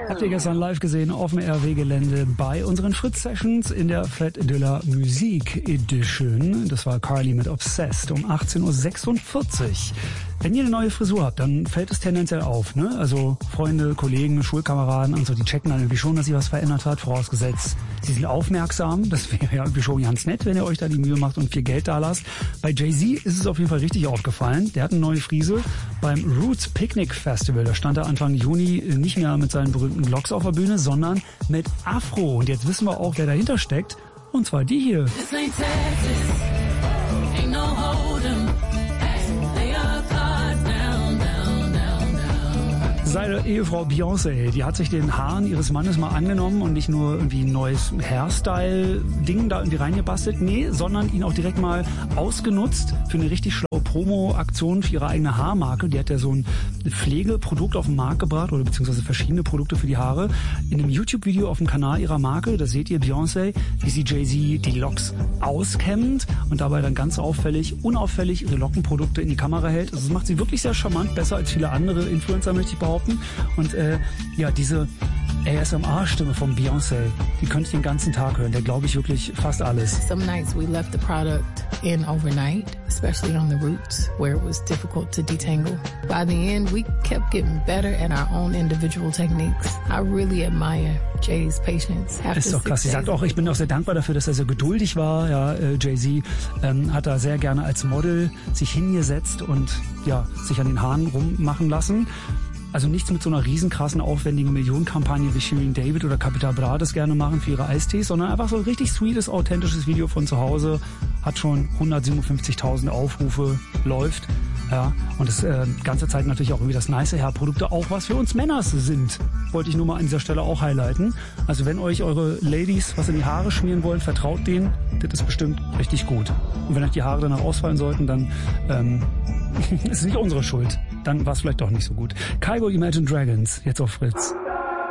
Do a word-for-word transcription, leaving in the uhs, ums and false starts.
Habt ihr gestern live gesehen auf dem R W-Gelände bei unseren Fritz-Sessions in der Fête de la Musique Edition. Das war Carly mit Obsessed um achtzehn Uhr sechsundvierzig. Wenn ihr eine neue Frisur habt, dann fällt es tendenziell auf, ne? Also Freunde, Kollegen, Schulkameraden und so, die checken dann irgendwie schon, dass sich was verändert hat, vorausgesetzt, sie sind aufmerksam. Das wäre ja irgendwie schon ganz nett, wenn ihr euch da die Mühe macht und viel Geld da lasst. Bei Jay-Z ist es auf jeden Fall richtig aufgefallen. Der hat eine neue Frise beim Roots Picnic Festival. Da stand er Anfang Juni nicht mehr mit seinen berühmten Locks auf der Bühne, sondern mit Afro. Und jetzt wissen wir auch, wer dahinter steckt. Und zwar die hier. This ain't Texas. Ain't no hold'em. Lay your cards down, down, down, down. Seine Ehefrau Beyoncé, die hat sich den Haaren ihres Mannes mal angenommen und nicht nur irgendwie ein neues Hairstyle-Ding da irgendwie reingebastelt, nee, sondern ihn auch direkt mal ausgenutzt für eine richtig schlaue Promo-Aktion für ihre eigene Haarmarke. Die hat ja so ein Pflegeprodukt auf den Markt gebracht oder beziehungsweise verschiedene Produkte für die Haare. In einem YouTube-Video auf dem Kanal ihrer Marke, da seht ihr Beyoncé, wie sie Jay-Z die Locks auskämmt und dabei dann ganz auffällig, unauffällig ihre Lockenprodukte in die Kamera hält. Also das macht sie wirklich sehr charmant, besser als viele andere Influencer, möchte ich behaupten. Und äh, ja, diese A S M R-Stimme von Beyoncé, die könnte ich den ganzen Tag hören. Der glaube ich wirklich fast alles. Some nights we left the product in overnight, especially on the roots where it was difficult to detangle. By the end, we kept getting better at our own individual techniques. I really admire Jay's patience. Ist doch krass. Sie sagt auch, ich bin auch sehr dankbar dafür, dass er sehr geduldig war. Ja, äh, Jay-Z ähm, hat da sehr gerne als Model sich hingesetzt und ja, sich an den Haaren rummachen lassen. Also nichts mit so einer riesen krassen, aufwendigen Millionenkampagne wie Shirin David oder Capital Bra das gerne machen für ihre Eistees, sondern einfach so ein richtig sweetes, authentisches Video von zu Hause. Hat schon hundertsiebenundfünfzigtausend Aufrufe, läuft. Ja, und das äh, ganze Zeit natürlich auch irgendwie das nice Hairprodukte, auch was für uns Männer sind. Wollte ich nur mal an dieser Stelle auch highlighten. Also wenn euch eure Ladies was in die Haare schmieren wollen, vertraut denen. Das ist bestimmt richtig gut. Und wenn euch die Haare danach ausfallen sollten, dann ähm, ist es nicht unsere Schuld. Dann war es vielleicht doch nicht so gut. Kygo, Imagine Dragons, jetzt auf Fritz.